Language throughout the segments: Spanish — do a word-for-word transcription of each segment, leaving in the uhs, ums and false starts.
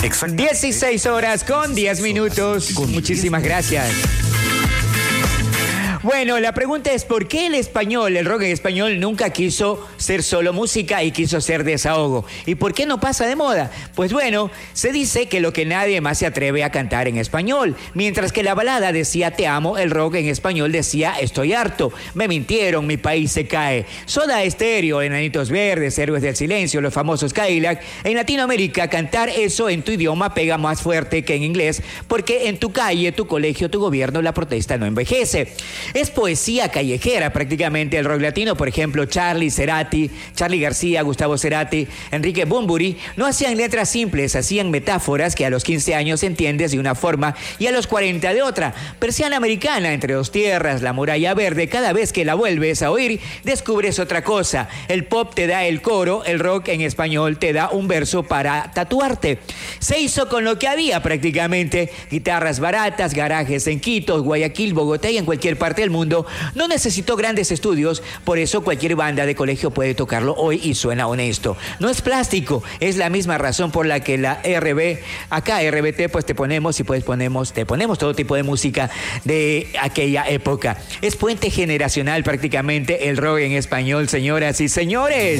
dieciséis horas con diez minutos. Muchísimas gracias. Bueno, la pregunta es ¿por qué el español, el rock en español nunca quiso ser solo música y quiso ser desahogo? ¿Y por qué no pasa de moda? Pues bueno, se dice que lo que nadie más se atreve a cantar en español. Mientras que la balada decía te amo, el rock en español decía estoy harto, me mintieron, mi país se cae. Soda Estéreo, Enanitos Verdes, Héroes del Silencio, los famosos Cadillac. En Latinoamérica cantar eso en tu idioma pega más fuerte que en inglés porque en tu calle, tu colegio, tu gobierno la protesta no envejece. Es poesía callejera prácticamente el rock latino. Por ejemplo, Charly, Cerati, Charly García, Gustavo Cerati, Enrique Bunbury no hacían letras simples, hacían metáforas que a los quince años entiendes de una forma y a los cuarenta de otra. Persiana Americana, Entre dos tierras, La muralla verde, cada vez que la vuelves a oír, descubres otra cosa. El pop te da el coro, el rock en español te da un verso para tatuarte. Se hizo con lo que había prácticamente. Guitarras baratas, garajes en Quito, Guayaquil, Bogotá y en cualquier parte del mundo. No necesitó grandes estudios, por eso cualquier banda de colegio puede tocarlo hoy y suena honesto. No es plástico, es la misma razón por la que la R B, acá R B T, pues te ponemos y pues ponemos, te ponemos todo tipo de música de aquella época. Es puente generacional prácticamente el rock en español, señoras y señores.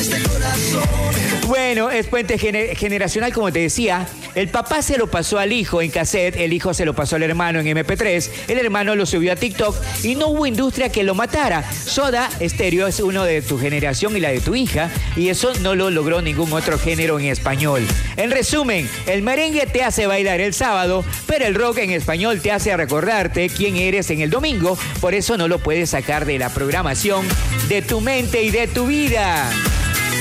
Bueno, es puente gener- generacional, como te decía. El papá se lo pasó al hijo en cassette, el hijo se lo pasó al hermano en eme pe tres, el hermano lo subió a TikTok y no hubo industria que lo matara. Soda Stereo es uno de tu generación y la de tu hija, y eso no lo logró ningún otro género en español. En resumen, el merengue te hace bailar el sábado, pero el rock en español te hace recordarte quién eres en el domingo, por eso no lo puedes sacar de la programación de tu mente y de tu vida.